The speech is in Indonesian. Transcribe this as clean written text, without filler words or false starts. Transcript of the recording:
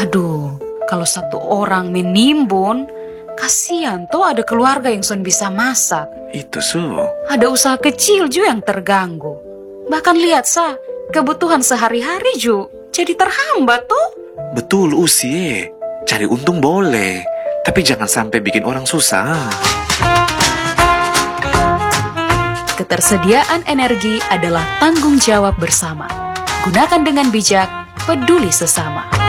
Aduh, kalau satu orang menimbun, kasihan toh ada keluarga yang son bisa masak. Itu Su. Ada usaha kecil juga yang terganggu. Bahkan lihat kebutuhan sehari-hari juga jadi terhambat tuh. Betul Usi, cari untung boleh, tapi jangan sampai bikin orang susah. Ketersediaan energi adalah tanggung jawab bersama. Gunakan dengan bijak, peduli sesama.